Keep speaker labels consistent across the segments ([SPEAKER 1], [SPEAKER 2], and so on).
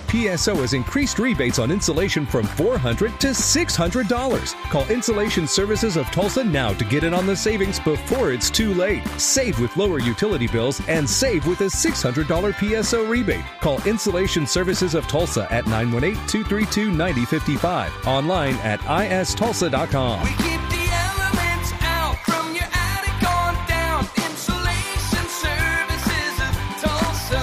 [SPEAKER 1] PSO has increased rebates on insulation from $400 to $600. Call Insulation Services of Tulsa now to get in on the savings before it's too late. Save with lower utility bills and save with a $600 PSO rebate. Call Insulation Services of Tulsa at 918-232-9055. Online at istulsa.com.
[SPEAKER 2] We keep the elements out from your attic on down. Insulation Services of Tulsa.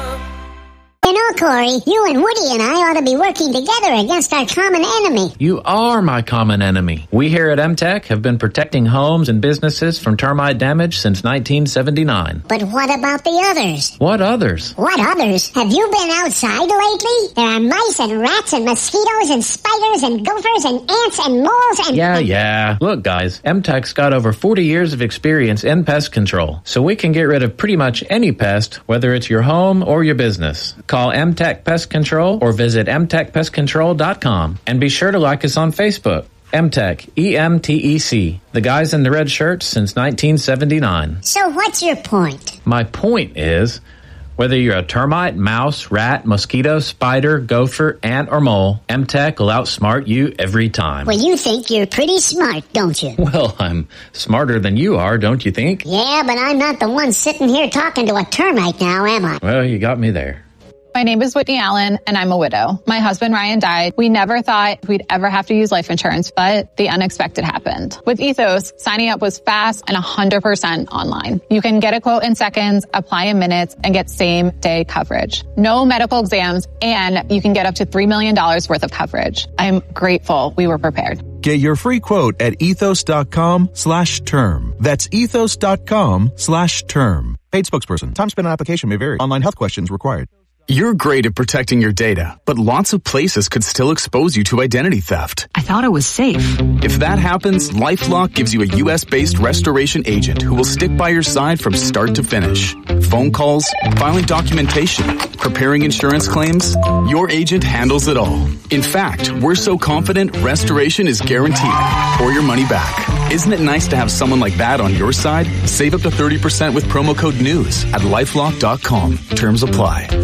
[SPEAKER 3] You know, Corey, you and Woody and I ought to be working together against our common enemy.
[SPEAKER 4] You are my common enemy. We here at MTech have been protecting homes and businesses from termite damage since 1979.
[SPEAKER 3] But what about the others?
[SPEAKER 4] What others?
[SPEAKER 3] What others? Have you been outside lately? There are mice and rats and mosquitoes and spiders and gophers and ants and moles and...
[SPEAKER 4] Yeah. Look, guys, MTech's got over 40 years of experience in pest control, so we can get rid of pretty much any pest, whether it's your home or your business. Call MTech Pest Control or visit mtechpestcontrol.com. And be sure to like us on Facebook. MTech, EMTEC, the guys in the red shirts since 1979.
[SPEAKER 3] So what's your point?
[SPEAKER 4] My point is, whether you're a termite, mouse, rat, mosquito, spider, gopher, ant, or mole, MTech will outsmart you every time.
[SPEAKER 3] Well, you think you're pretty smart, don't you?
[SPEAKER 4] Well, I'm smarter than you are, don't you think?
[SPEAKER 3] Yeah, but I'm not the one sitting here talking to a termite now, am I?
[SPEAKER 4] Well, you got me there.
[SPEAKER 5] My name is Whitney Allen, and I'm a widow. My husband, Ryan, died. We never thought we'd ever have to use life insurance, but the unexpected happened. With Ethos, signing up was fast and 100% online. You can get a quote in seconds, apply in minutes, and get same-day coverage. No medical exams, and you can get up to $3 million worth of coverage. I'm grateful we were prepared.
[SPEAKER 6] Get your free quote at ethos.com/term. That's ethos.com/term. Paid spokesperson. Time spent on application may vary. Online health questions required.
[SPEAKER 7] You're great at protecting your data, but lots of places could still expose you to identity theft.
[SPEAKER 8] I thought it was safe.
[SPEAKER 7] If that happens, LifeLock gives you a U.S.-based restoration agent who will stick by your side from start to finish. Phone calls, filing documentation, preparing insurance claims, your agent handles it all. In fact, we're so confident restoration is guaranteed or your money back. Isn't it nice to have someone like that on your side? Save up to 30% with promo code NEWS at LifeLock.com. Terms apply.